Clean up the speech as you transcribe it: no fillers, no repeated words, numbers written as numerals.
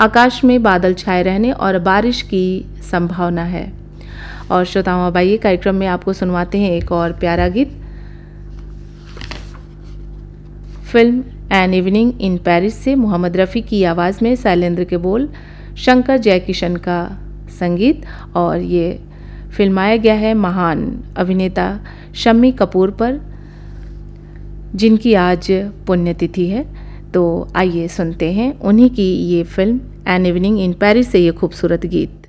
आकाश में बादल छाए रहने और बारिश की संभावना है। और श्रोताओं, अब आइए कार्यक्रम में आपको सुनवाते हैं एक और प्यारा गीत। Film an evening in Paris से मोहम्मद रफ़ी की आवाज़ में शैलेंद्र के बोल, शंकर जयकिशन का संगीत, और ये फिल्माया गया है महान अभिनेता शम्मी कपूर पर, जिनकी आज पुण्यतिथि है। तो आइए सुनते हैं उन्हीं की ये film an evening in Paris से ये खूबसूरत गीत।